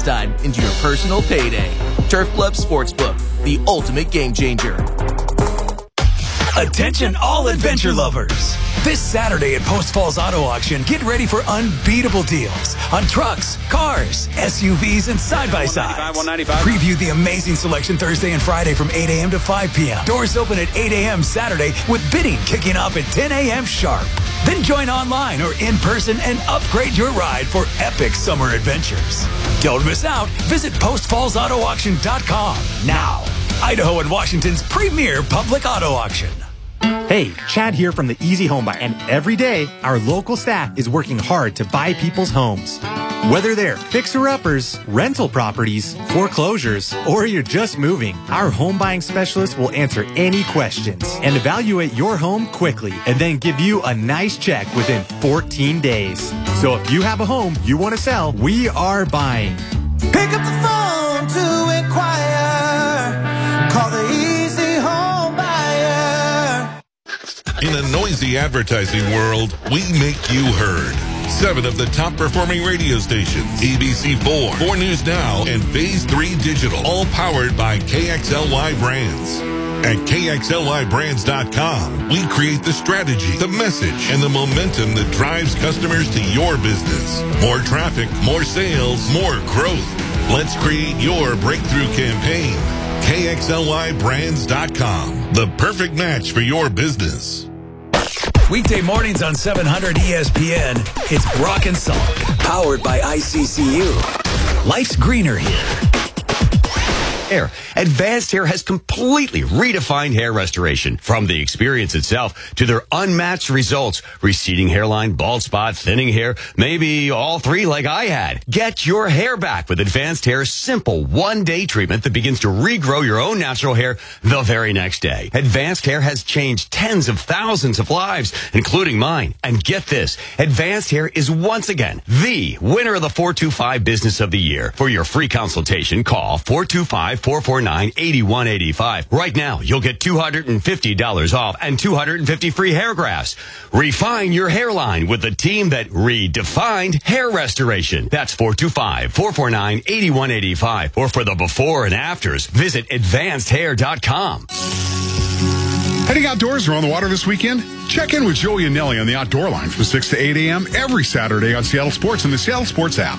time into your personal payday. Turf Club Sportsbook, the ultimate game changer. Attention all adventure lovers. This Saturday at Post Falls Auto Auction, get ready for unbeatable deals on trucks, cars, SUVs, and side-by-sides. Preview the amazing selection Thursday and Friday from 8 a.m. to 5 p.m. Doors open at 8 a.m. Saturday with bidding kicking off at 10 a.m. sharp. Then join online or in person and upgrade your ride for epic summer adventures. Don't miss out. Visit postfallsautoauction.com now. Idaho and Washington's premier public auto auction. Hey, Chad here from the Easy Home Buy, and every day our local staff is working hard to buy people's homes. Whether they're fixer-uppers, rental properties, foreclosures, or you're just moving, our home buying specialists will answer any questions and evaluate your home quickly and then give you a nice check within 14 days. So if you have a home you want to sell, we are buying. Pick up the phone to inquire. Call the Easy Home Buyer. In a noisy advertising world, we make you heard. 7 of the top performing radio stations, ABC4, 4 News Now, and Phase 3 Digital, all powered by KXLY Brands. At KXLYBrands.com, we create the strategy, the message, and the momentum that drives customers to your business. More traffic, more sales, more growth. Let's create your breakthrough campaign. KXLYBrands.com, the perfect match for your business. Weekday mornings on 700 ESPN, it's Brock and Salk, powered by ICCU. Life's greener here. Hair. Advanced Hair has completely redefined hair restoration. From the experience itself to their unmatched results. Receding hairline, bald spot, thinning hair, maybe all 3 like I had. Get your hair back with Advanced Hair's simple one-day treatment that begins to regrow your own natural hair the very next day. Advanced Hair has changed tens of thousands of lives, including mine. And get this, Advanced Hair is once again the winner of the 425 Business of the Year. For your free consultation, call 425-449-8185. Right now, you'll get $250 off and 250 free hair grafts. Refine your hairline with the team that redefined hair restoration. That's 425-449-8185. Or for the before and afters, visit advancedhair.com. Heading outdoors or on the water this weekend? Check in with Joey and Nelly on the Outdoor Line from 6 to 8 a.m. every Saturday on Seattle Sports and the Seattle Sports app.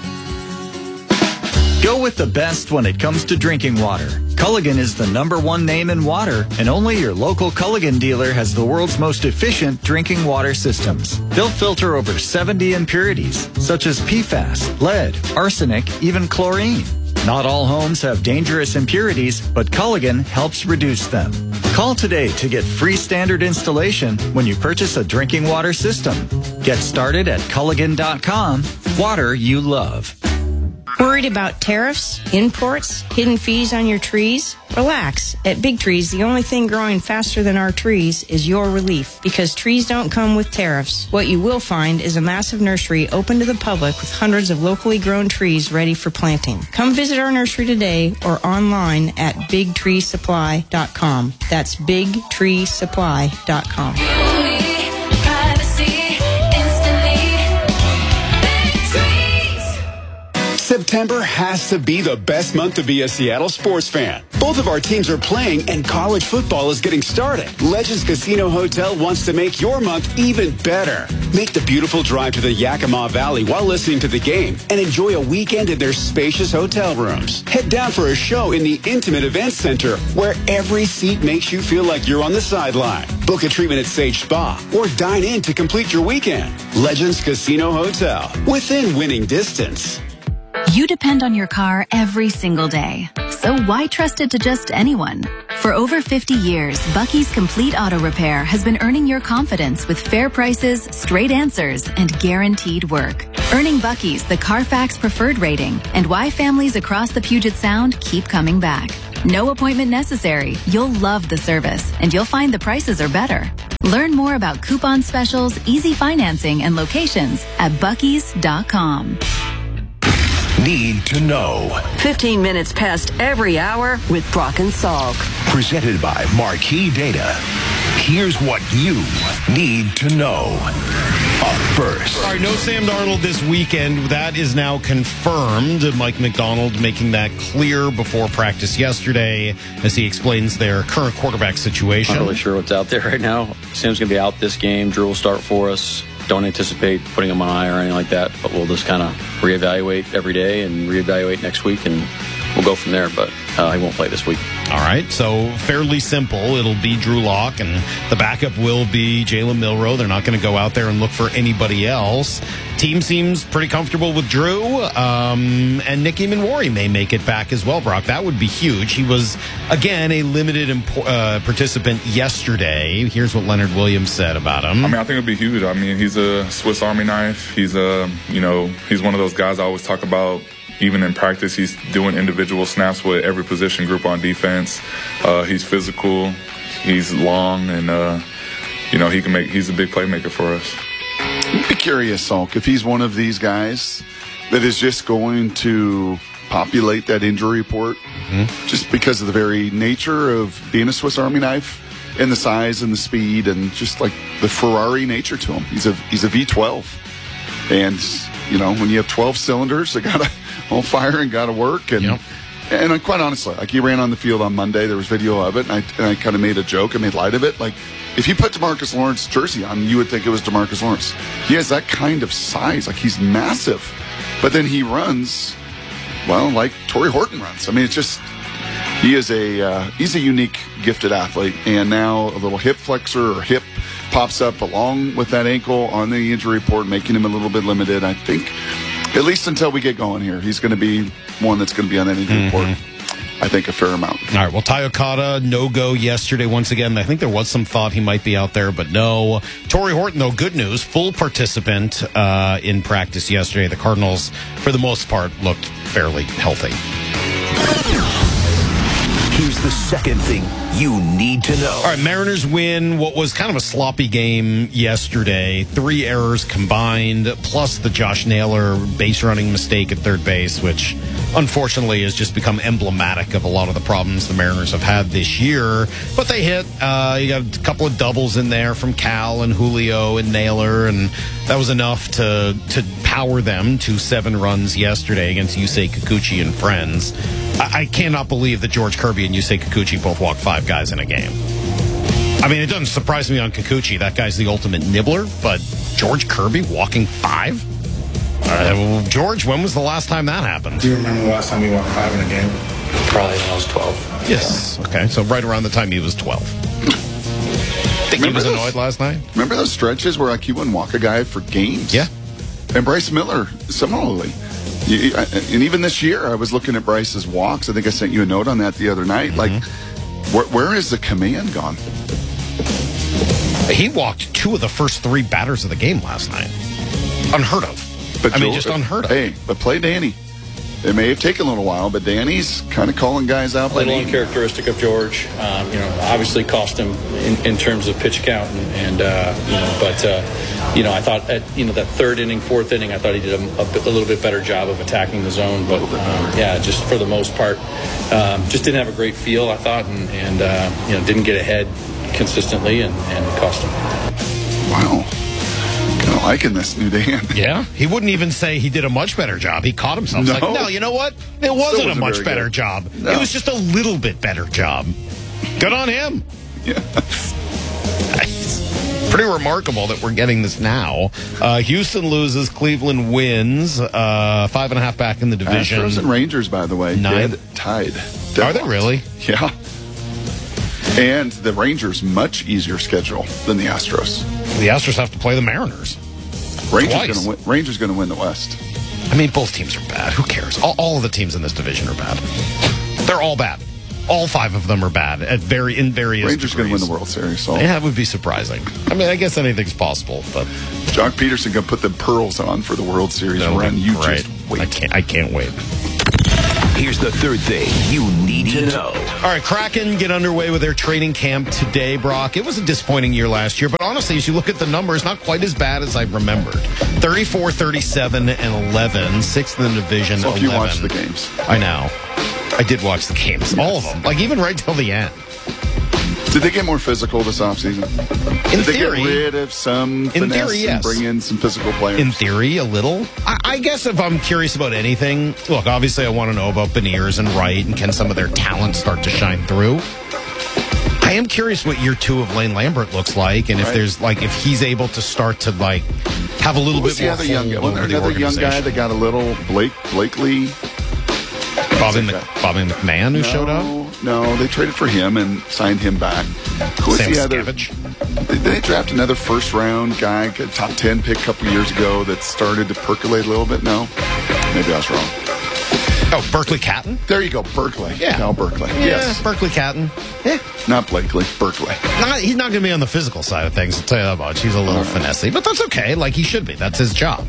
Go with the best when it comes to drinking water. Culligan is the #1 name in water, and only your local Culligan dealer has the world's most efficient drinking water systems. They'll filter over 70 impurities, such as PFAS, lead, arsenic, even chlorine. Not all homes have dangerous impurities, but Culligan helps reduce them. Call today to get free standard installation when you purchase a drinking water system. Get started at Culligan.com. Water you love. Worried about tariffs, imports, hidden fees on your trees? Relax. At Big Trees, the only thing growing faster than our trees is your relief, because trees don't come with tariffs. What you will find is a massive nursery open to the public with hundreds of locally grown trees ready for planting. Come visit our nursery today or online at BigTreeSupply.com. That's BigTreeSupply.com. September has to be the best month to be a Seattle sports fan. Both of our teams are playing and college football is getting started. Legends Casino Hotel wants to make your month even better. Make the beautiful drive to the Yakima Valley while listening to the game and enjoy a weekend in their spacious hotel rooms. Head down for a show in the intimate event center where every seat makes you feel like you're on the sideline. Book a treatment at Sage Spa or dine in to complete your weekend. Legends Casino Hotel, within winning distance. You depend on your car every single day. So why trust it to just anyone? For over 50 years, Bucky's Complete Auto Repair has been earning your confidence with fair prices, straight answers, and guaranteed work. Earning Bucky's the Carfax Preferred rating, and why families across the Puget Sound keep coming back. No appointment necessary. You'll love the service, and you'll find the prices are better. Learn more about coupon specials, easy financing, and locations at buckys.com. Need to know. 15 minutes past every hour with Brock and Salk. Presented by Marquee Data. Here's what you need to know. Up first. All right, no Sam Darnold this weekend. That is now confirmed. Mike McDonald making that clear before practice yesterday as he explains their current quarterback situation. Not really sure what's out there right now. Sam's going to be out this game. Drew will start for us. Don't anticipate putting him on IR or anything like that, but we'll just kind of reevaluate every day and reevaluate next week, and we'll go from there, but he won't play this week. All right, so fairly simple. It'll be Drew Lock, and the backup will be Jalen Milroe. They're not going to go out there and look for anybody else. Team seems pretty comfortable with Drew, and Nicky Manwari may make it back as well, Brock. That would be huge. He was, again, a limited participant yesterday. Here's what Leonard Williams said about him. I mean, I think it'd be huge. I mean, he's a Swiss Army knife. He's he's one of those guys I always talk about. Even in practice, he's doing individual snaps with every position group on defense. He's physical, he's long, and he's a big playmaker for us. I'd be curious, Salk, if he's one of these guys that is just going to populate that injury report just because of the very nature of being a Swiss Army knife and the size and the speed and just like the Ferrari nature to him. He's a V12. And, when you have 12 cylinders, they got to all fire and got to work. And and quite honestly, like he ran on the field on Monday. There was video of it, and I kind of made a joke. I made light of it. Like, if you put DeMarcus Lawrence jersey on, you would think it was DeMarcus Lawrence. He has that kind of size. Like, he's massive. But then he runs, well, like Torrey Horton runs. I mean, it's just, he's a unique, gifted athlete. And now a little hip flexor or hip pops up along with that ankle on the injury report, making him a little bit limited. I think, at least until we get going here, he's going to be one that's going to be on that injury report. I think a fair amount. All right, well, Ty Okada, no-go yesterday once again. I think there was some thought he might be out there, but no. Torrey Horton, though, good news, full participant in practice yesterday. The Cardinals, for the most part, looked fairly healthy. Here's the second thing you need to know. All right, Mariners win what was kind of a sloppy game yesterday. 3 errors combined, plus the Josh Naylor base running mistake at third base, which unfortunately has just become emblematic of a lot of the problems the Mariners have had this year. But they hit. You got a couple of doubles in there from Cal and Julio and Naylor, and that was enough to power them to 7 runs yesterday against Yusei Kikuchi and friends. I cannot believe that George Kirby and Yusei Kikuchi both walked 5 guys in a game. I mean, it doesn't surprise me on Kikuchi. That guy's the ultimate nibbler, but George Kirby walking 5? George, when was the last time that happened? Do you remember the last time you walked 5 in a game? Probably when I was 12. Yes. Okay, so right around the time he was 12. Think he was annoyed last night? Remember those stretches where he wouldn't walk a guy for games? Yeah. And Bryce Miller, similarly. And even this year, I was looking at Bryce's walks. I think I sent you a note on that the other night. Like, where is the command gone? He walked 2 of the first 3 batters of the game last night. Unheard of. But just unheard of. Hey, but play Danny. It may have taken a little while, but Danny's kind of calling guys out. A little uncharacteristic of George. Obviously cost him in terms of pitch count, I thought at that 3rd inning, 4th inning, I thought he did a little bit better job of attacking the zone. But just for the most part, just didn't have a great feel, I thought, and didn't get ahead consistently and cost him. Wow. Kind of liking this new Dan. Yeah, he wouldn't even say he did a much better job. He caught himself. No, you know what? It wasn't a much better job. No. It was just a little bit better job. Good on him. Yeah. Pretty remarkable that we're getting this now. Houston loses, Cleveland wins. 5.5 back in the division. Astros and Rangers, by the way, 9 tied. Are they really? Yeah. And the Rangers much easier schedule than the Astros. The Astros have to play the Mariners. Rangers going to win the West. I mean, both teams are bad. Who cares? All of the teams in this division are bad. They're all bad. All 5 of them are bad in various Rangers going to win the World Series. So. Yeah, that would be surprising. I mean, I guess anything's possible, but Jock Peterson going to put the pearls on for the World Series run. You just wait. I can't wait. Here's the third thing you need to know. All right, Kraken get underway with their training camp today, Brock. It was a disappointing year last year, but honestly, as you look at the numbers, not quite as bad as I remembered. 34, 37, and 11, 6th in the division. So if 11. you watch the games. I know. I did watch the games, all of them, like even right till the end. Did they get more physical this offseason? Did they get rid of some finesse and bring in some physical players? In theory, a little. I guess if I'm curious about anything, look, obviously I want to know about Beniers and Wright, and can some of their talent start to shine through? I am curious what year 2 of Lane Lambert looks like, and if there's if he's able to start to have a little bit more hold over the another young guy that got a little Blakely. Bobby McMahon who showed up? No, they traded for him and signed him back. Who was the other? Did they draft another first-round guy, a top 10 pick a couple years ago that started to percolate a little bit? No? Maybe I was wrong. Oh, Berkeley Catton? There you go, Berkeley. Yeah. Cal Berkeley. Yeah, Yes. Berkeley Catton. Yeah. Not Blakely, Berkeley. He's not going to be on the physical side of things, I'll tell you that much. He's a little finessey, but that's okay. He should be. That's his job.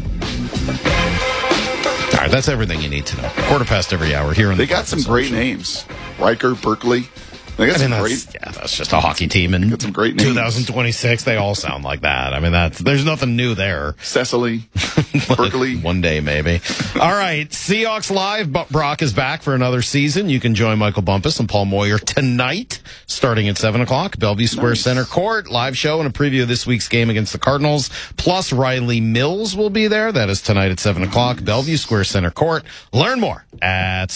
All right, that's everything you need to know. 15 every hour here in They got some great names. Riker, Berkeley. They got some great. Yeah, that's just a hockey team. And got some great names. 2026, they all sound like that. I mean, there's nothing new there. Cecily, Berkeley. One day, maybe. All right, Seahawks Live. Brock is back for another season. You can join Michael Bumpus and Paul Moyer tonight, starting at 7 o'clock. Bellevue Square Center Court. Live show and a preview of this week's game against the Cardinals. Plus, Riley Mills will be there. That is tonight at 7 o'clock. Bellevue Square Center Court. Learn more at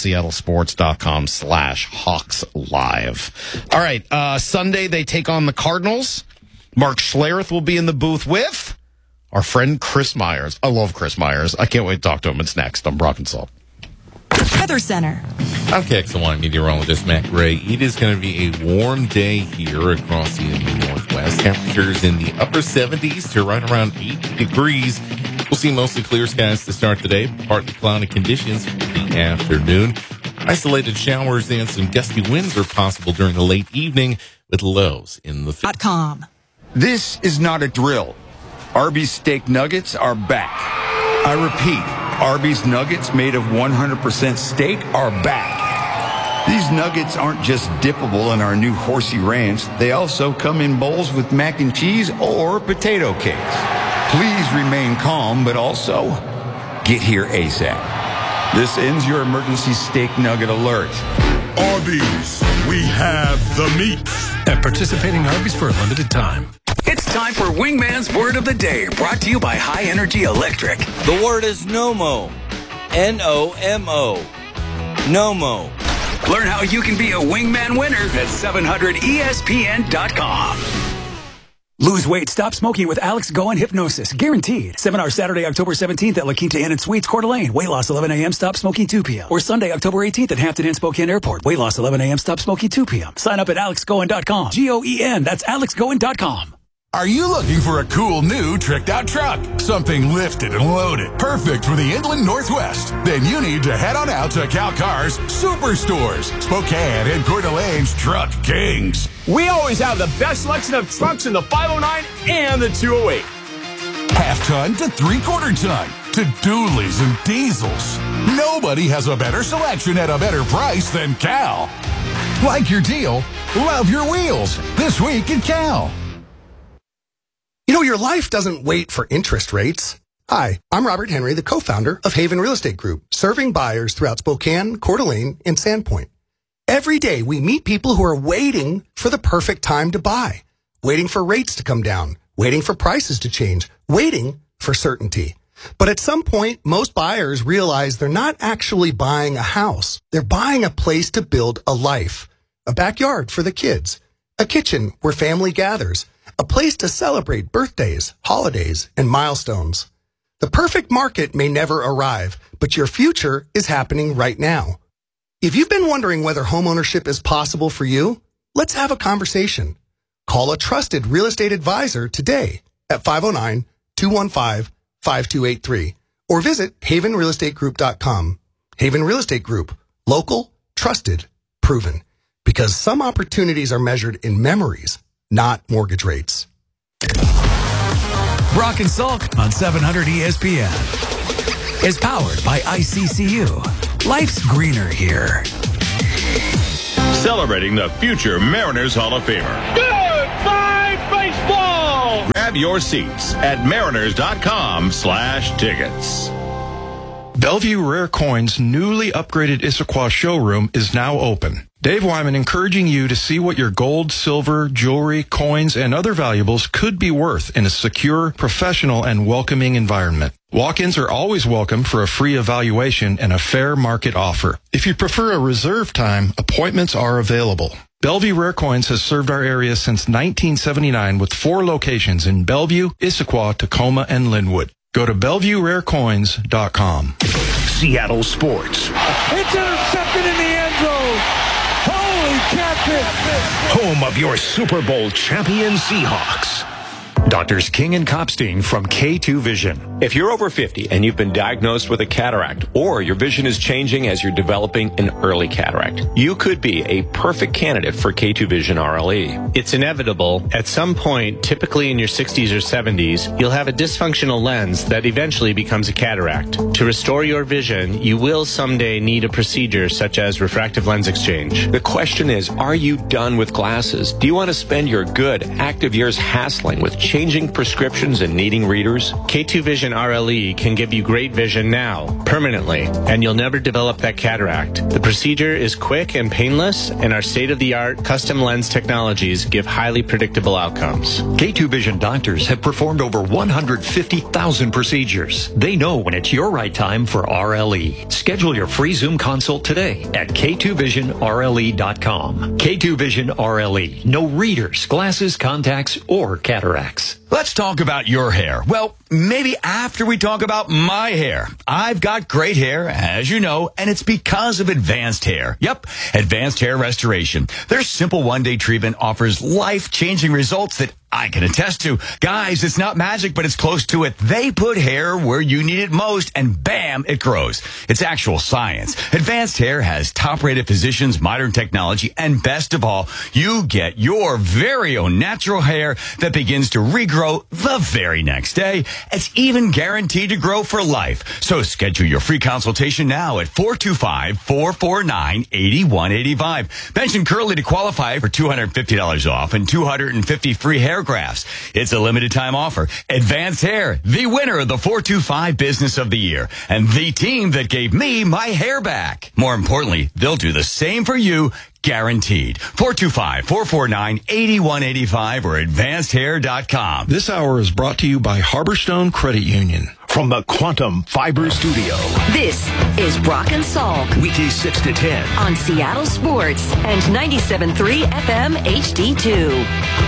seattlesports.com/Hawks Live. All right, Sunday they take on the Cardinals. Mark Schlereth will be in the booth with our friend Chris Myers. I love Chris Myers. I can't wait to talk to him. It's next on Brock and Salt. Weather Center. I'm KXLY meteorologist Matt Gray. It is going to be a warm day here across the Northwest. Temperatures in the upper 70s to right around 80 degrees. We'll see mostly clear skies to start the day. Partly cloudy conditions for the afternoon. Isolated showers and some gusty winds are possible during the late evening with lows in the .com. This is not a drill. Arby's steak nuggets are back. I repeat, Arby's nuggets made of 100% steak are back. These nuggets aren't just dippable in our new Horsey Ranch. They also come in bowls with mac and cheese or potato cakes. Please remain calm, but also get here ASAP. This ends your emergency steak nugget alert. Arby's, we have the meat. At participating Arby's for a limited time. It's time for Wingman's Word of the Day, brought to you by High Energy Electric. The word is NOMO. N-O-M-O. NOMO. Learn how you can be a Wingman winner at 700ESPN.com. Lose weight, stop smoking with Alex Goen Hypnosis. Guaranteed. Seminar Saturday, October 17th at La Quinta Inn and Suites, Coeur d'Alene. Weight loss 11 a.m., stop smoking 2 p.m. Or Sunday, October 18th at Hampton Inn, Spokane Airport. Weight loss 11 a.m., stop smoking 2 p.m. Sign up at alexgoen.com. G-O-E-N. That's alexgoen.com. Are you looking for a cool new tricked out truck? Something lifted and loaded. Perfect for the Inland Northwest. Then you need to head on out to Cal Cars Superstores, Spokane and Coeur d'Alene's Truck Kings. We always have the best selection of trucks in the 509 and the 208. Half-ton to three-quarter ton to dualies and diesels. Nobody has a better selection at a better price than Cal. Like your deal, love your wheels. This week at Cal. You know, your life doesn't wait for interest rates. Hi, I'm Robert Henry, the co-founder of Haven Real Estate Group, serving buyers throughout Spokane, Coeur d'Alene, and Sandpoint. Every day, we meet people who are waiting for the perfect time to buy, waiting for rates to come down, waiting for prices to change, waiting for certainty. But at some point, most buyers realize they're not actually buying a house. They're buying a place to build a life, a backyard for the kids, a kitchen where family gathers, a place to celebrate birthdays, holidays, and milestones. The perfect market may never arrive, but your future is happening right now. If you've been wondering whether homeownership is possible for you, let's have a conversation. Call a trusted real estate advisor today at 509-215-5283 or visit havenrealestategroup.com. Haven Real Estate Group. Local, trusted, proven. Because some opportunities are measured in memories, not mortgage rates. Brock and Salk on 700 ESPN is powered by ICCU. Life's greener here. Celebrating the future Mariners Hall of Famer. Goodbye, baseball! Grab your seats at mariners.com/tickets. Bellevue Rare Coins' newly upgraded Issaquah showroom is now open. Dave Wyman encouraging you to see what your gold, silver, jewelry, coins, and other valuables could be worth in a secure, professional, and welcoming environment. Walk-ins are always welcome for a free evaluation and a fair market offer. If you prefer a reserve time, appointments are available. Bellevue Rare Coins has served our area since 1979 with 4 locations in Bellevue, Issaquah, Tacoma, and Linwood. Go to BellevueRareCoins.com. Seattle Sports. It's intercepted in the end zone. Holy catfish. Home of your Super Bowl champion Seahawks. Doctors King and Kopstein from K2 Vision. If you're over 50 and you've been diagnosed with a cataract, or your vision is changing as you're developing an early cataract, you could be a perfect candidate for K2 Vision RLE. It's inevitable. At some point, typically in your 60s or 70s, you'll have a dysfunctional lens that eventually becomes a cataract. To restore your vision, you will someday need a procedure such as refractive lens exchange. The question is, are you done with glasses? Do you want to spend your good, active years hassling with changing prescriptions and needing readers? K2 Vision RLE can give you great vision now, permanently, and you'll never develop that cataract. The procedure is quick and painless, and our state-of-the-art custom lens technologies give highly predictable outcomes. K2 Vision doctors have performed over 150,000 procedures. They know when it's your right time for RLE. Schedule your free Zoom consult today at K2VisionRLE.com. K2 Vision RLE. No readers, glasses, contacts, or cataracts. Let's talk about your hair. Well, maybe after we talk about my hair. I've got great hair, as you know, and it's because of Advanced Hair. Yep, Advanced Hair Restoration. Their simple one-day treatment offers life-changing results that I can attest to. Guys, it's not magic, but it's close to it. They put hair where you need it most, and bam, it grows. It's actual science. Advanced Hair has top-rated physicians, modern technology, and best of all, you get your very own natural hair that begins to regrow the very next day. It's even guaranteed to grow for life. So schedule your free consultation now at 425-449-8185. Mention Curly to qualify for $250 off and 250 free hair grafts. It's a limited time offer. Advanced Hair, the winner of the 425 Business of the Year, and the team that gave me my hair back. More importantly, they'll do the same for you, guaranteed. 425-449-8185 or advancedhair.com. This hour is brought to you by Harborstone Credit Union. From the Quantum Fiber Studio. This is Brock and Salk. Weekdays 6 to 10. On Seattle Sports and 97.3 FM HD2.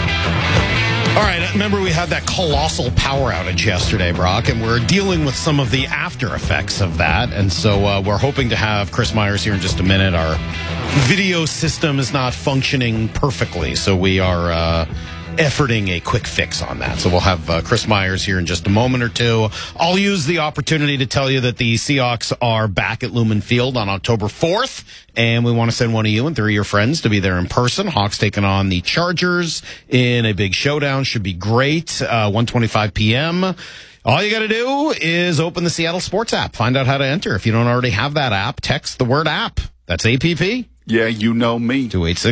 All right, remember we had that colossal power outage yesterday, Brock, and we're dealing with some of the after effects of that. And so we're hoping to have Chris Myers here in just a minute. Our video system is not functioning perfectly, so we are efforting a quick fix on that. So we'll have Chris Myers here in just a moment or two. I'll use the opportunity to tell you that the Seahawks are back at Lumen Field on October 4th, and we want to send one of you and 3 of your friends to be there in person. Hawks taking on the Chargers in a big showdown. Should be great. 1:25 p.m. All you got to do is open the Seattle Sports app. Find out how to enter. If you don't already have that app, text the word app. That's APP. Yeah, you know me.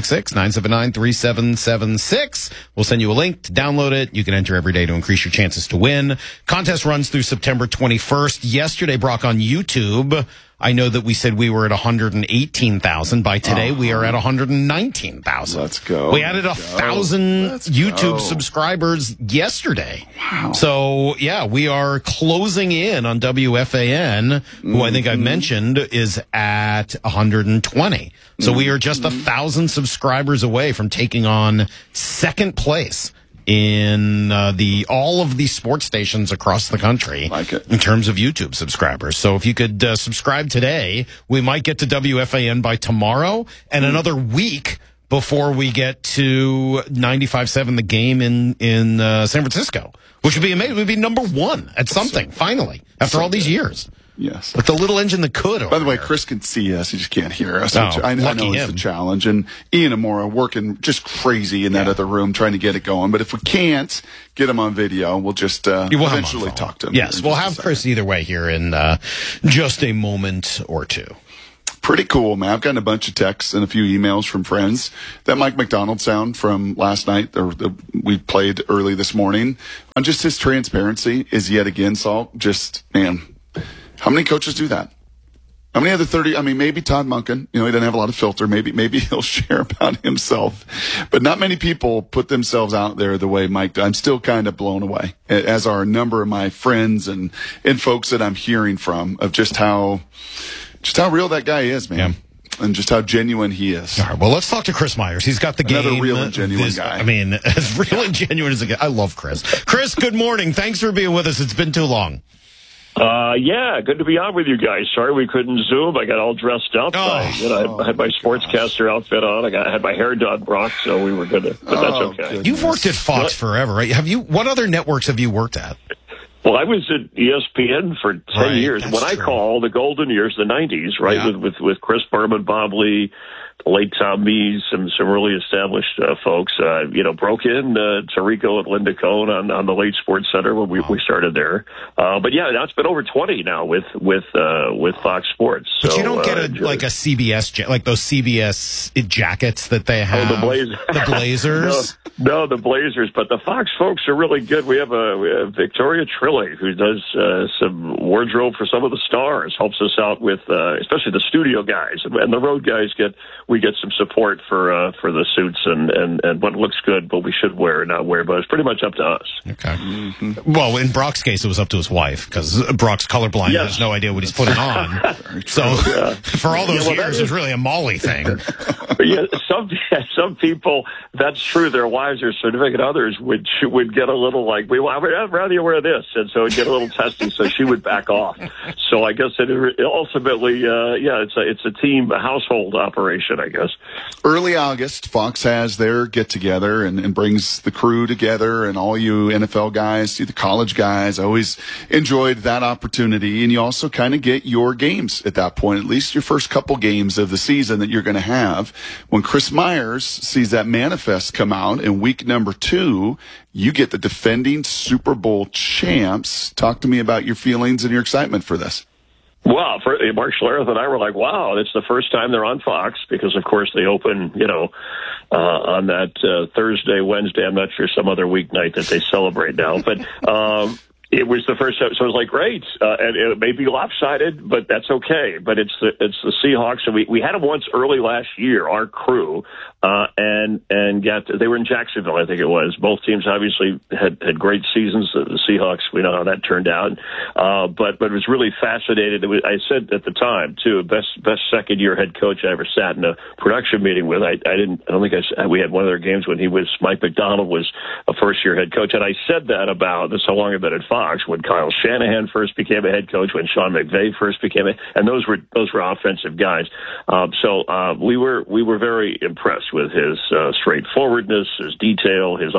2866-979-3776. We'll send you a link to download it. You can enter every day to increase your chances to win. Contest runs through September 21st. Yesterday, Brock, on YouTube, I know that we said we were at 118,000. By today, we are at 119,000. Let's go. We added 1,000 YouTube subscribers yesterday. Wow. So, yeah, we are closing in on WFAN, who I think I mentioned is at 120. So we are just 1,000 subscribers away from taking on second place in all of the sports stations across the country in terms of YouTube subscribers. So if you could subscribe today, we might get to WFAN by tomorrow and another week before we get to 95.7 The Game in San Francisco, which would be amazing. We'd be number one at something, finally, after all these years. Yes. But the little engine that could. By the way, Chris can see us. He just can't hear us. Oh, I know it's a challenge. And Ian and Maura working just crazy in that other room trying to get it going. But if we can't get him on video, we'll just eventually talk to him. Yes, we'll have Chris either way here in just a moment or two. Pretty cool, man. I've gotten a bunch of texts and a few emails from friends. That Mike McDonald sound from last night, we played early this morning, on just his transparency is yet again, Salt. Just, man, how many coaches do that? How many other 30? I mean, maybe Todd Monken. He doesn't have a lot of filter. Maybe he'll share about himself. But not many people put themselves out there the way Mike does. I'm still kind of blown away, as are a number of my friends and folks that I'm hearing from, of just how real that guy is, man. Yeah. And just how genuine he is. All right, well, let's talk to Chris Myers. He's got the game. Another real and genuine guy. I mean, as real and genuine as a guy. I love Chris. Chris, good morning. Thanks for being with us. It's been too long. Yeah, good to be on with you guys. Sorry we couldn't Zoom. I got all dressed up. I had my sportscaster outfit on. I had my hair done, Brock, so we were good. But that's okay. Goodness. You've worked at Fox forever, right? What other networks have you worked at? Well, I was at ESPN for 10 years. When I call the golden years, the 90s, right, yeah. with Chris Berman, Bob Lee, late Tom Mees, some really established folks. Broke in Tirico and Linda Cohn on the late Sports Center when we started there. But yeah, now it's been over 20 now with Fox Sports. So, but you don't get a CBS like those CBS jackets that they have. Oh, the Blazers. No, the Blazers. But the Fox folks are really good. We have Victoria Trilly who does some wardrobe for some of the stars. Helps us out with especially the studio guys and the road guys we get some support for the suits and what looks good, what we should wear and not wear, but it's pretty much up to us. Okay. Mm-hmm. Well, in Brock's case, it was up to his wife, because Brock's colorblind and has no idea what he's putting on. So for all those years, it was really a Molly thing. Yeah, some people, that's true. Their wives or significant others would get a little like, I'd rather you wear this, and so it'd get a little testy, so she would back off. So I guess it ultimately, it's a team, a household operation, I guess. Early August, Fox has their get-together and brings the crew together, and all you NFL guys, the college guys. I always enjoyed that opportunity, and you also kind of get your games at that point, at least your first couple games of the season that you're going to have. When Chris Myers sees that manifest come out in week number 2, you get the defending Super Bowl champs. Talk to me about your feelings and your excitement for this. Well, Mark Schlereth and I were like, wow, it's the first time they're on Fox because, of course, they open, on that Thursday, Wednesday. I'm not sure some other weeknight that they celebrate now. But it was the first time. So it was like, great. And it may be lopsided, but that's okay. But it's the Seahawks. And we had them once early last year, our crew, they were in Jacksonville, I think it was. Both teams obviously had great seasons. The Seahawks, we know how that turned out. But it was really fascinating. I said at the time, too, best second year head coach I ever sat in a production meeting with. We had one of their games when Mike McDonald was a first year head coach. And I said that about this how long I've been at Fox, when Kyle Shanahan first became a head coach, when Sean McVay first became and those were offensive guys. So we were very impressed with his straightforwardness, his detail, his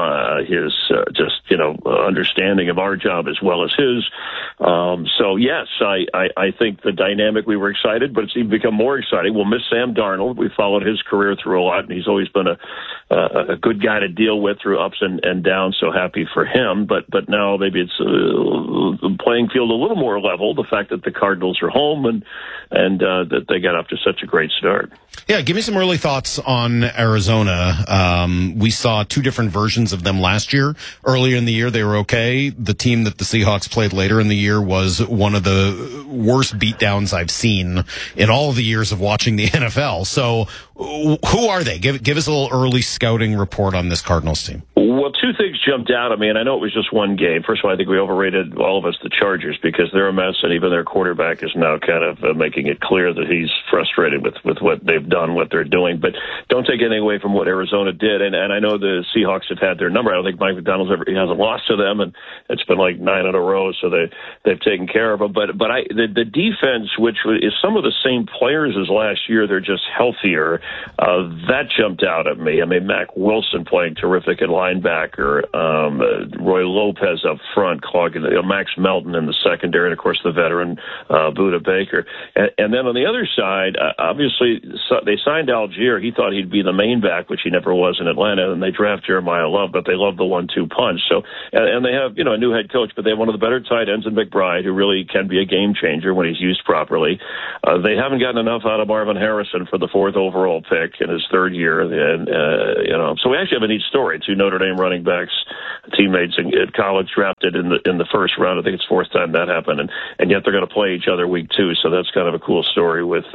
understanding of our job as well as his. So yes, I think the dynamic, we were excited, but it's even become more exciting. We'll miss Sam Darnold. We followed his career through a lot, and he's always been a good guy to deal with through ups and downs. So happy for him. But now maybe it's the playing field a little more level. The fact that the Cardinals are home and that they got off to such a great start. Yeah, give me some early thoughts on Arizona. We saw two different versions of them last year. Earlier in the year, they were okay. The team that the Seahawks played later in the year was one of the worst beatdowns I've seen in all of the years of watching the NFL. So who are they? Give us a little early scouting report on this Cardinals team. Well, two things jumped out at me, and I know it was just one game. First of all, I think we overrated, all of us, the Chargers, because they're a mess, and even their quarterback is now kind of making it clear that he's frustrated with what they've done, what they're doing. But don't take anything away from what Arizona did, and I know the Seahawks have had their number. I don't think Mike McDonald's hasn't lost to them, and it's been like 9 in a row, so they've taken care of them. But the defense, which is some of the same players as last year, they're just healthier. That jumped out at me. I mean, Mac Wilson playing terrific at linebacker, Roy Lopez up front, clogging Max Melton in the secondary, and of course the veteran Budda Baker. And then on the other side, obviously they signed Algier. He thought he'd be the main back, which he never was in Atlanta, and they draft Jeremiah Love, but they love the 1-2 punch. So, and they have a new head coach, but they have one of the better tight ends in McBride, who really can be a game changer when he's used properly. They haven't gotten enough out of Marvin Harrison for the 4th overall pick in his 3rd year, and so we actually have a neat story. 2 Notre Dame running backs teammates in college drafted in the first round. I think it's fourth time that happened, and yet they're going to play each other week 2. So that's kind of a cool story with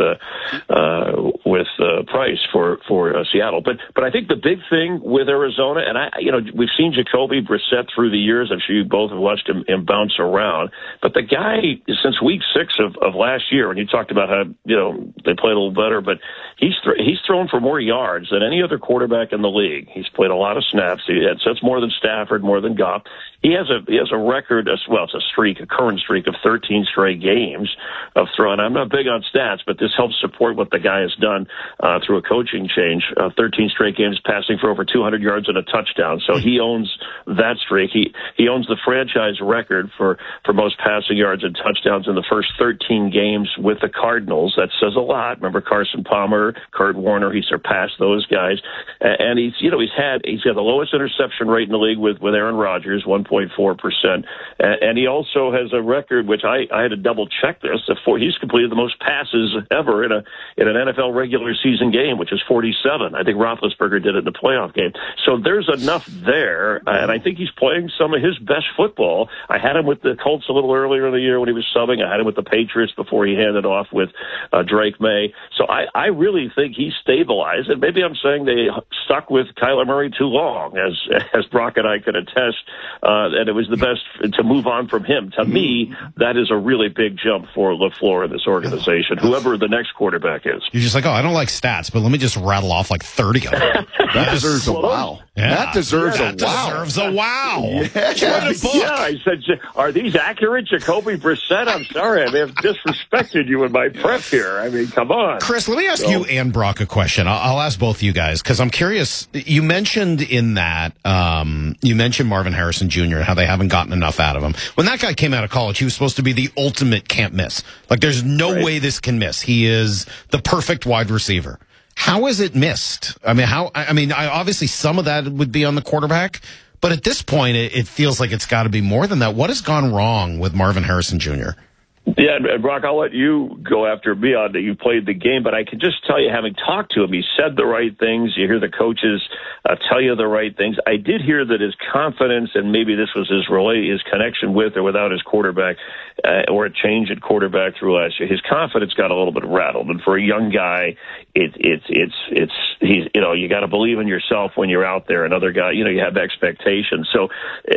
Price for Seattle. But I think the big thing with Arizona, and we've seen Jacoby Brissett through the years. I'm sure you both have watched him bounce around. But the guy, since week 6 of last year, when you talked about how they played a little better, but he's thrown for more yards than any other quarterback in the league. He's played a lot of snaps. That's more than Stafford, more than Goff. He has a record as well. It's a current streak of 13 straight games of throwing. I'm not big on stats, but this helps support what the guy has done through a coaching change. 13 straight games passing for over 200 yards and a touchdown. So he owns that streak. He owns the franchise record for most passing yards and touchdowns in the first 13 games with the Cardinals. That says a lot. Remember Carson Palmer, Kurt Warner, he surpassed those guys. And he's got the lowest interception rate in the league with Aaron Rodgers, 1.4%. And he also has a record, which I had to double check this, he's completed the most passes ever in an NFL regular season game, which is 47. I think Roethlisberger did it in the playoff game. So there's enough there, and I think he's playing some of his best football. I had him with the Colts a little earlier in the year when he was subbing. I had him with the Patriots before he handed off with Drake May. So I really think he's stabilized, and maybe I'm saying they stuck with Kyler Murray too long, as Brock and I could attest, and it was the best to move on from him. To me, that is a really big jump for LaFleur in this organization, whoever the next quarterback is. You're just like, I don't like stats, but let me just rattle off like 30 of them. That deserves a wow. Yeah. That deserves a wow. Yeah, I said, are these accurate, Jacoby Brissett? I'm sorry, I may have disrespected you in my prep here. I mean, come on. Chris, let me ask you and Brock a question. I'll ask both you guys, because I'm curious. You mentioned in that, you mentioned Marvin Harrison Jr. and how they haven't gotten enough out of him. When that guy came out of college, he was supposed to be the ultimate can't miss. Like, there's no way this can miss. He is the perfect wide receiver. How is it missed? I mean, obviously some of that would be on the quarterback, but at this point, it feels like it's got to be more than that. What has gone wrong with Marvin Harrison Jr.? Yeah, and Brock, I'll let you go after me on that. You played the game, but I can just tell you, having talked to him, he said the right things. You hear the coaches tell you the right things. I did hear that his confidence, and maybe this was his connection with or without his quarterback, or a change at quarterback through last year, his confidence got a little bit rattled. And for a young guy, he's you got to believe in yourself when you're out there. Another guy, you have expectations. So,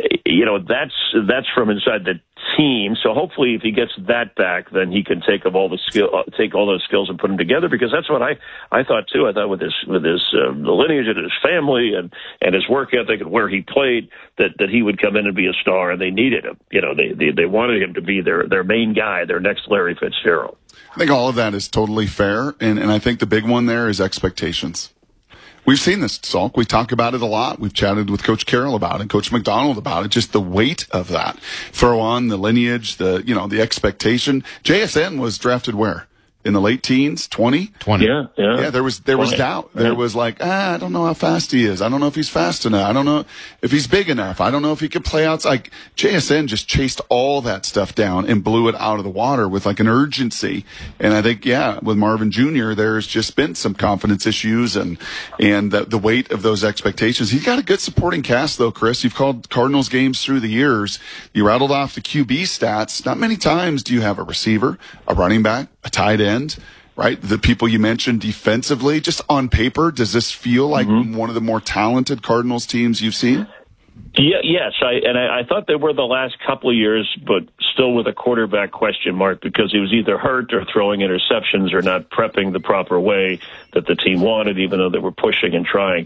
that's from inside the team. So hopefully, if he gets that back, then he can take all those skills and put them together. Because that's what I thought too. I thought with his the lineage of his family and his work ethic and where he played, that he would come in and be a star, and they needed him. They wanted him to be their main guy, their next Larry Fitzgerald. I think all of that is totally fair, and I think the big one there is expectations. We've seen this, Salk. We talk about it a lot. We've chatted with Coach Carroll about it, Coach McDonald about it, just the weight of that. Throw on the lineage, the expectation. JSN was drafted where? In the late teens, 20? 20. Yeah, there was doubt. There was like, I don't know how fast he is. I don't know if he's fast enough. I don't know if he's big enough. I don't know if he can play outside. Like, JSN just chased all that stuff down and blew it out of the water with like an urgency. And I think, with Marvin Jr., there's just been some confidence issues and the weight of those expectations. He's got a good supporting cast though, Chris. You've called Cardinals games through the years. You rattled off the QB stats. Not many times do you have a receiver, a running back, a tight end, right? The people you mentioned defensively, just on paper, does this feel like one of the more talented Cardinals teams you've seen? Yeah, yes, I thought they were the last couple of years, but still with a quarterback question mark because he was either hurt or throwing interceptions or not prepping the proper way that the team wanted, even though they were pushing and trying.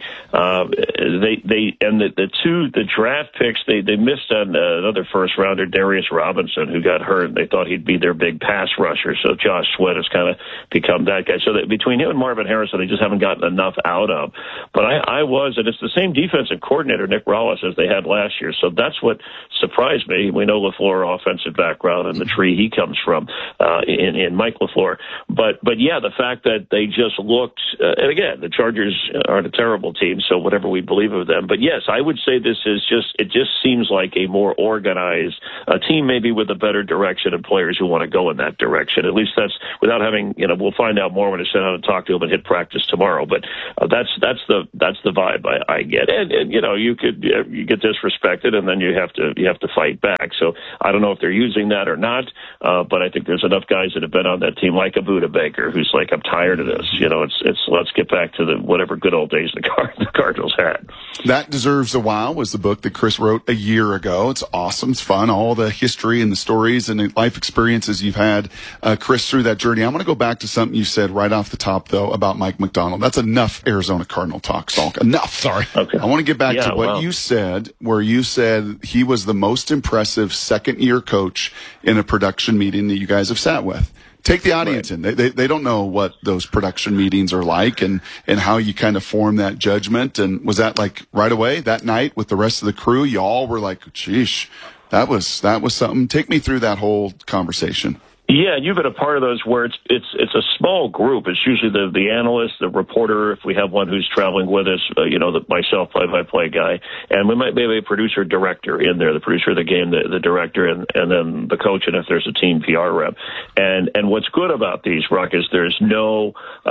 The draft picks, they missed on another first rounder, Darius Robinson, who got hurt. They thought he'd be their big pass rusher, so Josh Sweat has kind of become that guy. So that between him and Marvin Harrison, they just haven't gotten enough out of. But and it's the same defensive coordinator, Nick Rallis, as they had last year. So that's what surprised me. We know LaFleur offensive background and the tree he comes from in Mike LaFleur. But yeah, the fact that they just look looked, and again, the Chargers aren't a terrible team, so whatever we believe of them. But yes, I would say this is it just seems like a more organized team, maybe with a better direction and players who want to go in that direction. At least that's without having, we'll find out more when I sit down and talk to them and hit practice tomorrow. But that's the vibe I get. And you get disrespected and then you have to fight back. So I don't know if they're using that or not, but I think there's enough guys that have been on that team, like a Buda Baker, who's like, I'm tired of this. It's let's get back to the whatever good old days the Cardinals had. That Deserves a Wow was the book that Chris wrote a year ago. It's awesome. It's fun. All the history and the stories and the life experiences you've had, Chris, through that journey. I want to go back to something you said right off the top, though, about Mike Macdonald. That's enough Arizona Cardinal talk, Salk. Enough. Sorry. Okay. I want to get back to what you said, where you said he was the most impressive second-year coach in a production meeting that you guys have sat with. Take the audience in. They don't know what those production meetings are like and how you kind of form that judgment. And was that like right away that night with the rest of the crew? You all were like, "Sheesh, that was something." Take me through that whole conversation. Yeah, you've been a part of those where it's a small group. It's usually the analyst, the reporter, if we have one who's traveling with us, myself, play-by-play guy, and we might maybe a producer director in there, the producer of the game, the director, and then the coach, and if there's a team PR rep. And what's good about these, Ruck, is there's no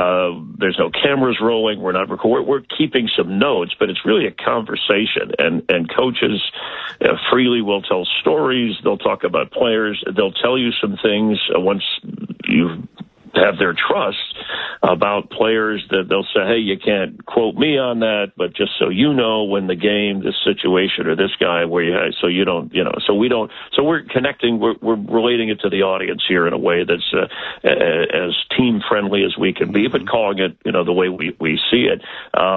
cameras rolling. We're not recording. We're keeping some notes, but it's really a conversation. And coaches freely will tell stories. They'll talk about players. They'll tell you some things. Once you have their trust about players, that they'll say, hey, you can't quote me on that, but just so you know, when the game, this situation or this guy where so we're connecting, we're relating it to the audience here in a way that's as team friendly as we can be, but calling it, the way we see it.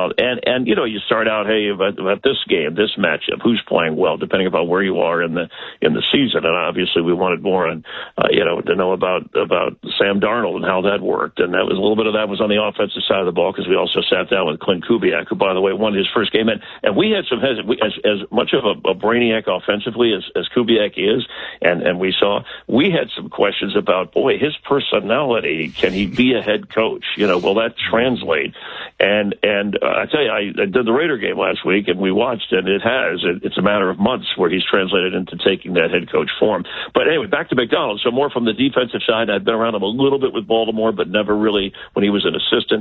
And you start out, hey, about this game, this matchup, who's playing well, depending upon where you are in the season. And obviously we wanted more on, to know about Sam Darnold and how that worked. And that was a little bit of that was on the offensive side of the ball, because we also sat down with Clint Kubiak, who, by the way, won his first game. And we had some as much of a brainiac offensively as Kubiak is, and we had some questions about, his personality. Can he be a head coach? Will that translate? And I tell you, I did the Raider game last week, and we watched, and it's a matter of months where he's translated into taking that head coach form. But anyway, back to McDonald. So more from the defensive side. I've been around him a little bit with Baltimore, but never really when he was an assistant.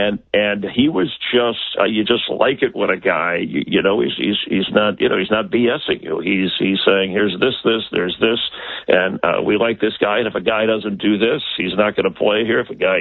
And he was just, you just like it when a guy, he's not, he's not BSing you. He's saying, here's this, there's this, and we like this guy. And if a guy doesn't do this, he's not going to play here. If a guy,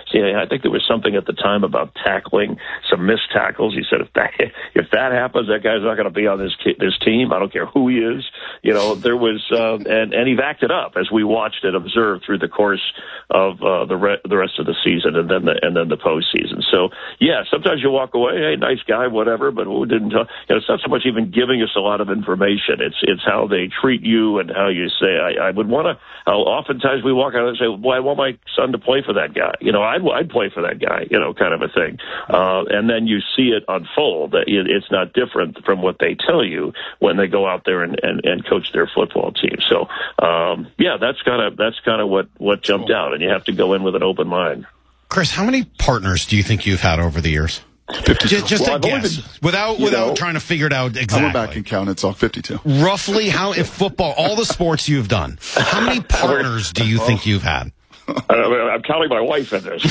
I think there was something at the time about tackling, some missed tackles. He said, if that happens, that guy's not going to be on this team. I don't care who he is. There was, and he backed it up as we watched and observed through the course of the rest of the season and then the postseason. So yeah, sometimes you walk away, hey, nice guy, whatever, but who didn't? It's not so much even giving us a lot of information. It's how they treat you and how you say. I would want to. Oftentimes we walk out and say, "Well, I want my son to play for that guy." I'd play for that guy. Kind of a thing. And then you see it unfold. It's not different from what they tell you when they go out there and coach their football team. So yeah, that's kind of what jumped out, and you have to go in with an open mind. Chris, how many partners do you think you've had over the years? 52. Just a guess, without trying to figure it out exactly. I went back and counted. It's all 52. Roughly, if football, all the sports you've done, how many partners do you think you've had? I'm counting my wife in this.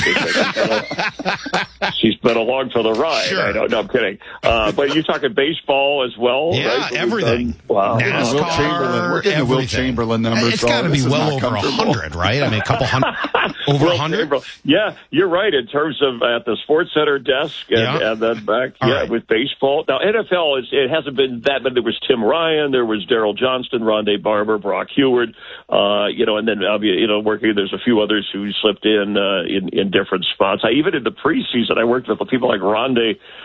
She's been along for the ride. Sure. No, I'm kidding. But you're talking baseball as well, yeah, right? Everything. Wow. NASCAR, Will Chamberlain. We're getting the Will Chamberlain numbers. It's got to be well over 100, right? I mean, a couple hundred. Over 100? Yeah, you're right. In terms of at the Sports Center desk and then back, with baseball. Now, NFL, it hasn't been that, but there was Tim Ryan, there was Daryl Johnston, Rondé Barber, Brock Heward, and then, working, there's a few others who slipped in different spots. Even in the preseason, I worked with people like Ron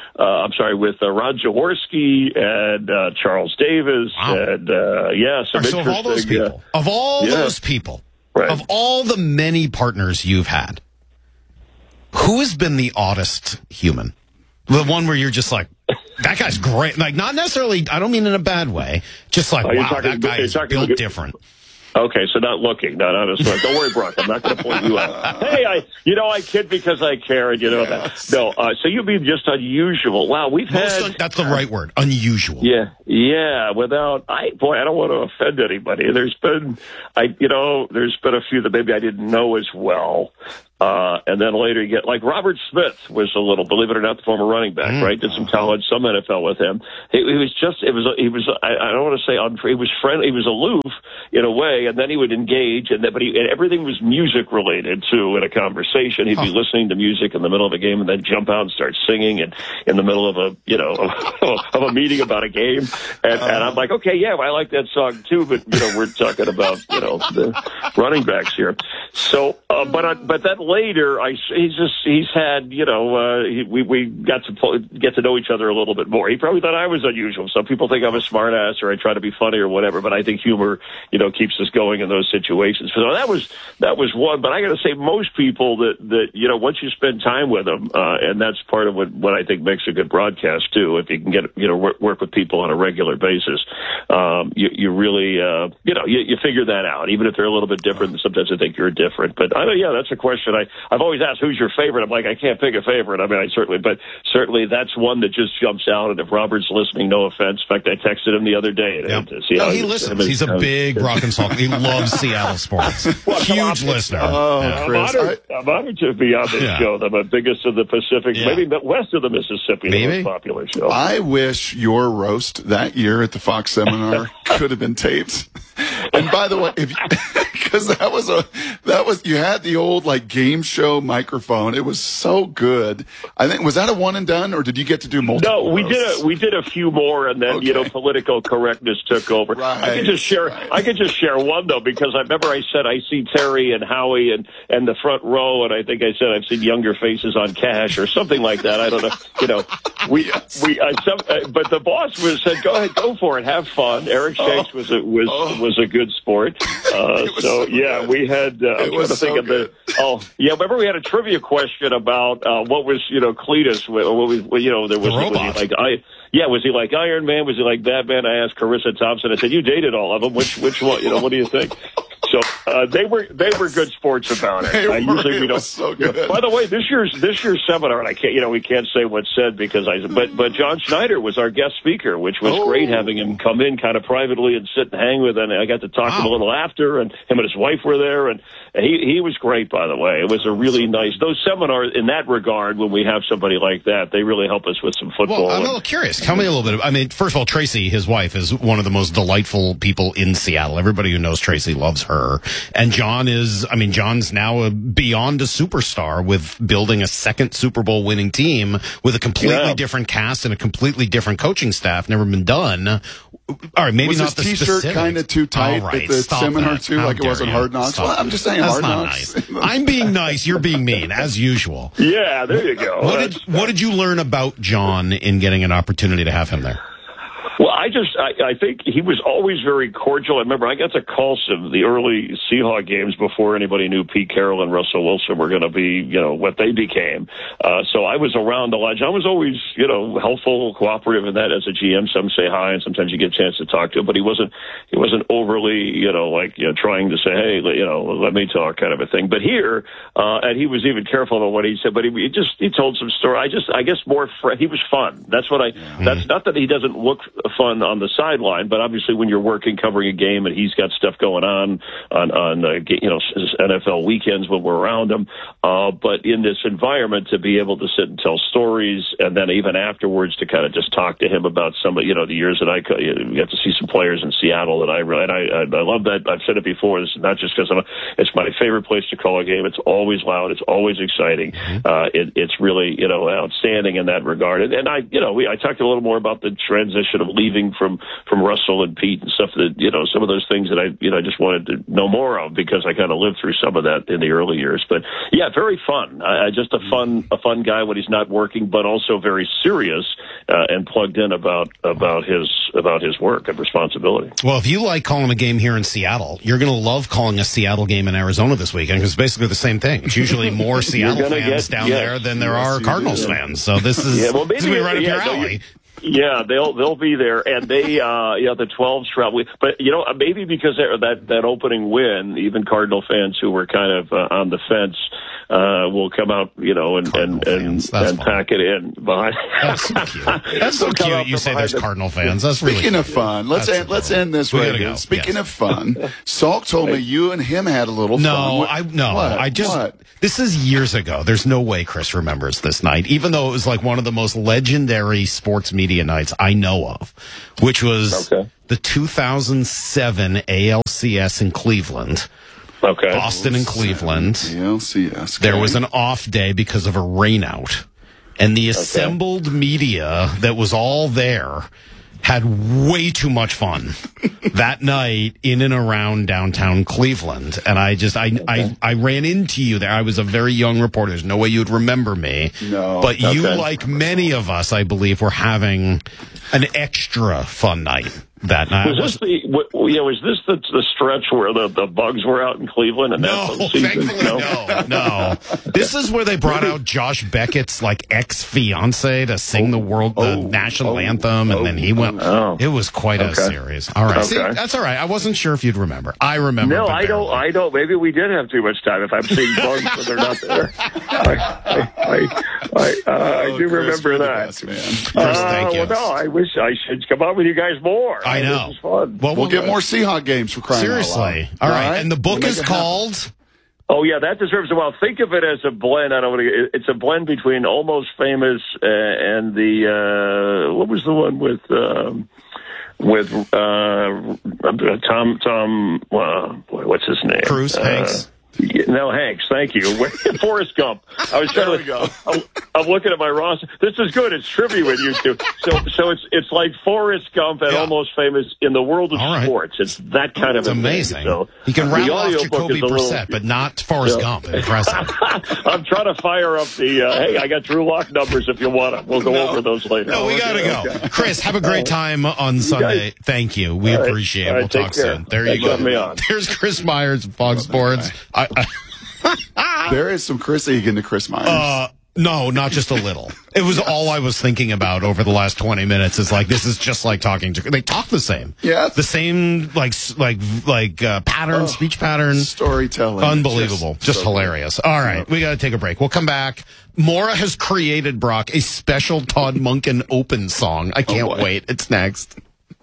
Jaworski and Charles Davis. Wow. And, some so interesting. Of all those people, right. Of all the many partners you've had, who has been the oddest human? The one where you're just like, that guy's great. Like, not necessarily, I don't mean in a bad way, just like, wow, that guy is built different. Okay, so not looking. No, don't worry, Brock. I'm not going to point you out. Hey, I kid because I care, and you know that. No, so you'd be just unusual. Wow, that's the right word, unusual. Yeah. I don't want to offend anybody. There's been a few that maybe I didn't know as well. And then later you get, like, Robert Smith was a little, believe it or not, the former running back, right? Did some college, some NFL with him. He was I don't want to say unfriendly, he was friendly, he was aloof in a way, and then he would engage, and everything was music related too in a conversation. He'd be listening to music in the middle of a game and then jump out and start singing and in the middle of of a meeting about a game. And I'm like, okay, yeah, I like that song too, but, we're talking about, the running backs here. So, but then later, he's had, we got to get to know each other a little bit more. He probably thought I was unusual. Some people think I'm a smart ass or I try to be funny or whatever, but I think humor, keeps us going in those situations. So that was one. But I got to say, most people that once you spend time with them, and that's part of what I think makes a good broadcast too. If you can get work with people on a regular basis, you really you figure that out. Even if they're a little bit different, sometimes I think you're different. But that's a question I've always asked, who's your favorite? I'm like, I can't pick a favorite. I mean, certainly that's one that just jumps out. And if Robert's listening, no offense. In fact, I texted him the other day to see how he listens. He's a big Brock and Salk. He loves Seattle sports. Huge listener. I'm honored to be on this show. I'm the biggest of the Pacific, maybe west of the Mississippi, the most popular show. I wish your roast that year at the Fox seminar could have been taped. And by the way, because you had the old game show microphone. It was so good. I think, was that a one and done, or did you get to do multiple? No, we did a few more, and then political correctness took over. Right, I could just share one though, because I remember I said I see Terry and Howie and the front row, and I think I said I've seen younger faces on Cash or something like that. I don't know. But the boss said, go ahead, go for it, have fun. Eric Shanks was a good sport. We had. I'm trying to think of the. Remember we had a trivia question about what was Cletus? What was there was was he like Iron Man? Was he like Batman? I asked Carissa Thompson. I said, you dated all of them. Which one? What do you think? So they were good sports about it. Usually we don't. So good. By the way, this year's seminar, and I can't we can't say what's said because but John Schneider was our guest speaker, which was great having him come in kind of privately and sit and hang with, and I got to talk to him a little after, and him and his wife were there, and he was great, by the way. It was a really nice, those seminars in that regard, when we have somebody like that, they really help us with some football. Well, I'm a little curious. Tell me a little bit. First of all, Tracy, his wife, is one of the most delightful people in Seattle. Everybody who knows Tracy loves her. And John's now beyond a superstar with building a second Super Bowl winning team with a completely different cast and a completely different coaching staff. Never been done. All right, maybe was not the T-shirt kind of too tight at the seminar too, like it wasn't Hard Knocks. Well, I'm just saying Hard Knocks. Nice. I'm being nice. You're being mean, as usual. Yeah, there you go. What did you learn about John in getting an opportunity to have him there? Well, I think he was always very cordial. I remember I got to call some the early Seahawks games before anybody knew Pete Carroll and Russell Wilson were going to be, what they became. So I was around a lot. John was always, helpful, cooperative in that as a GM. Some say hi, and sometimes you get a chance to talk to him. But he wasn't overly, trying to say, hey, let me talk, kind of a thing. But here, and he was even careful about what he said. But he told some story. I guess more. He was fun. That's what That's not that he doesn't look fun on the sideline, but obviously when you're working covering a game and he's got stuff going on NFL weekends when we're around him, but in this environment to be able to sit and tell stories, and then even afterwards to kind of just talk to him about some of the years that I got to see some players in Seattle that I love that. I've said it before. This is not just because it's my favorite place to call a game. It's always loud. It's always exciting. It's really outstanding in that regard. And I talked a little more about the transition of leaving from Russell and Pete and stuff that, some of those things that I just wanted to know more of because I kind of lived through some of that in the early years. But yeah, very fun. Just a fun guy when he's not working, but also very serious and plugged in about his work and responsibility. Well, if you like calling a game here in Seattle, you're going to love calling a Seattle game in Arizona this weekend because it's basically the same thing. It's usually more Seattle fans down there than there are Cardinals fans. So this is going to be right up your alley. Yeah, they'll be there, and they the 12s travel. But maybe because that opening win, even Cardinal fans who were kind of on the fence will come out, and pack it in behind. That's so cute. That's so cute. You say there's Cardinal fans. That's really Speaking of fun, let's end this right here. Speaking of fun, Salk told me you and him had a little fun. This is years ago. There's no way Chris remembers this night, even though it was like one of the most legendary sports media nights I know of, which was the 2007 ALCS in Cleveland. Okay. Boston and Cleveland. ALCS. There was an off day because of a rainout. And the assembled media that was all there had way too much fun that night in and around downtown Cleveland. And I ran into you there. I was a very young reporter. There's no way you'd remember me. No. But you, like many of us, I believe, were having an extra fun night that night. Was this the stretch where the Bugs were out in Cleveland? And No. This is where they brought out Josh Beckett's ex-fiance to sing the national anthem, and then he went. It was quite a series. All right, See, that's all right. I wasn't sure if you'd remember. I remember. No, I don't. Maybe we did have too much time. If I'm seeing Bugs, but they're not there. I do remember that. Best, man. Chris, thank you. Well, no, I wish I should come out with you guys more. I know. This is fun. Well, we'll get more Seahawk games for crying out loud. Seriously. All right. And the book is called... Oh, yeah, that deserves a while. Think of it as a blend. It's a blend between Almost Famous and the... what was the one with Tom... what's his name? Cruise, Hanks. No, Hanks, thank you. Forrest Gump. I was trying to go. I'm looking at my roster. This is good. It's trivia with you two. So it's like Forrest Gump and Almost Famous in the world of sports. It's that kind of amazing. So you can rattle off Jacoby Brissett, but not Forrest Gump. Impressive. I'm trying to fire up the, hey, I got Drew Lock numbers if you want them. We'll go over those later. No, we got to go. Okay. Chris, have a great time on Sunday. Thank you. We appreciate it. We'll talk soon. There you go. There's Chris Myers of Fox Sports. There is some Chris Egan to Chris Myers. No, not just a little. It was all I was thinking about over the last 20 minutes. Is this is just like talking to. They talk the same. Yeah. The same patterns, speech patterns, storytelling. Unbelievable, just hilarious. All right, we got to take a break. We'll come back. Maura has created, Brock, a special Todd Monken Open song. I can't wait. It's next.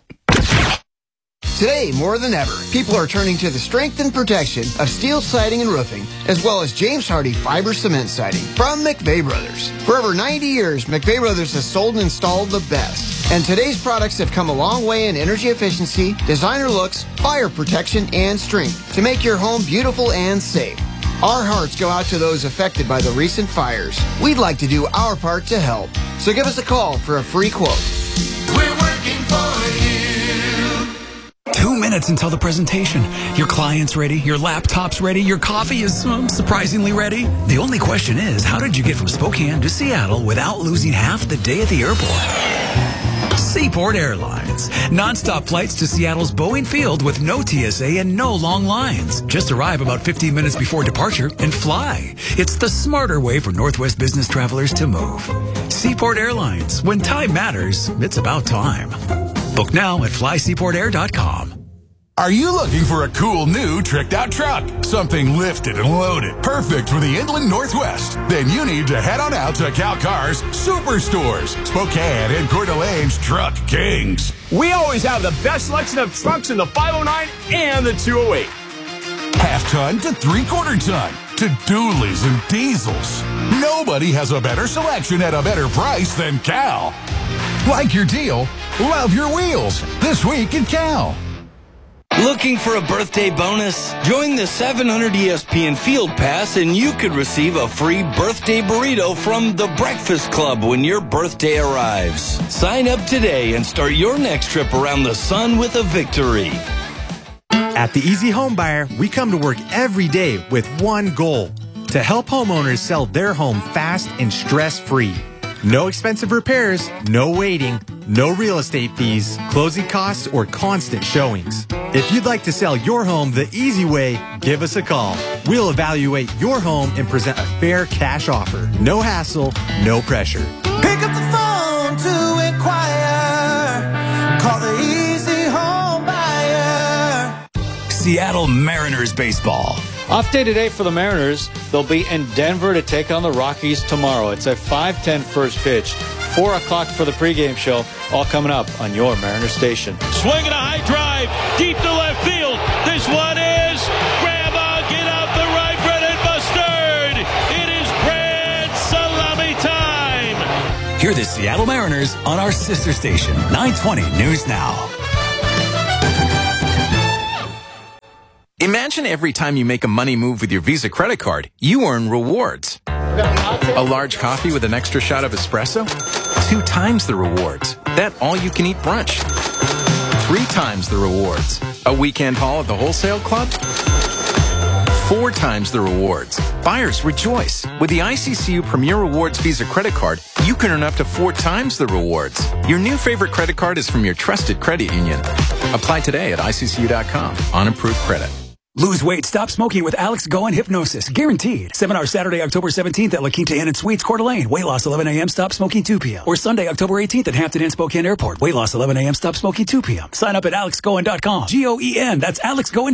Today, more than ever, people are turning to the strength and protection of steel siding and roofing, as well as James Hardy fiber cement siding from McVeigh Brothers. For over 90 years, McVeigh Brothers has sold and installed the best. And today's products have come a long way in energy efficiency, designer looks, fire protection, and strength to make your home beautiful and safe. Our hearts go out to those affected by the recent fires. We'd like to do our part to help. So give us a call for a free quote. We're working for you. 2 minutes until the presentation. Your client's ready, your laptop's ready, your coffee is surprisingly ready. The only question is, how did you get from Spokane to Seattle without losing half the day at the airport? Seaport Airlines. Non-stop flights to Seattle's Boeing Field with no TSA and no long lines. Just arrive about 15 minutes before departure and fly. It's the smarter way for Northwest business travelers to move. Seaport Airlines. When time matters, it's about time. Book now at flyseaportair.com. Are you looking for a cool new tricked out truck? Something lifted and loaded, perfect for the Inland Northwest? Then you need to head on out to Cal Cars Superstores, Spokane and Coeur d'Alene's Truck Kings. We always have the best selection of trucks in the 509 and the 208. Half-ton to three-quarter ton, to dualies and diesels. Nobody has a better selection at a better price than Cal. Like your deal? Love your wheels. This week at Cal. Looking for a birthday bonus? Join the 700 ESPN Field Pass and you could receive a free birthday burrito from The Breakfast Club when your birthday arrives. Sign up today and start your next trip around the sun with a victory. At the Easy Home Buyer, we come to work every day with one goal: to help homeowners sell their home fast and stress-free. No expensive repairs, no waiting, no real estate fees, closing costs, or constant showings. If you'd like to sell your home the easy way, give us a call. We'll evaluate your home and present a fair cash offer. No hassle, no pressure. Pick up the phone to inquire. Seattle Mariners baseball. Off day today for the Mariners. They'll be in Denver to take on the Rockies tomorrow. It's a 5:10 first pitch. 4 o'clock for the pregame show. All coming up on your Mariner station. Swinging a high drive deep to left field. This one is grab on, get out the right, Brennan Mustard. It is grand salami time. Hear the Seattle Mariners on our sister station, 920 News Now. Imagine every time you make a money move with your Visa credit card, you earn rewards. A large coffee with an extra shot of espresso? 2 times the rewards. That all-you-can-eat brunch. 3 times the rewards. A weekend haul at the wholesale club? 4 times the rewards. Buyers, rejoice. With the ICCU Premier Rewards Visa credit card, you can earn up to 4 times the rewards. Your new favorite credit card is from your trusted credit union. Apply today at ICCU.com on approved credit. Lose weight, stop smoking with Alex Goen Hypnosis. Guaranteed. Seminar Saturday, October 17th at La Quinta Inn and Suites, Coeur d'Alene. Weight loss 11 a.m., stop smoking 2 p.m. Or Sunday, October 18th at Hampton Inn Spokane Airport. Weight loss 11 a.m., stop smoking 2 p.m. Sign up at alexgoen.com. Goen. That's Alex Goen.